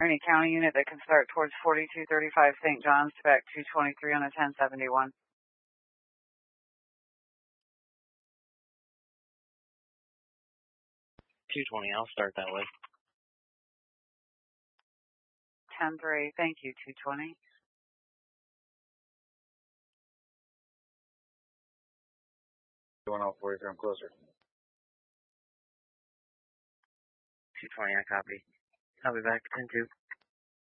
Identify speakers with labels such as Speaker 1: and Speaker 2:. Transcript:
Speaker 1: Any county unit that can start towards 4235 St. John's to back 223 on a 1071.
Speaker 2: 220, I'll start that way.
Speaker 1: 10-3, thank you, 220.
Speaker 3: Going off 43, I'm closer.
Speaker 2: 220, I copy. I'll be back, 10-2.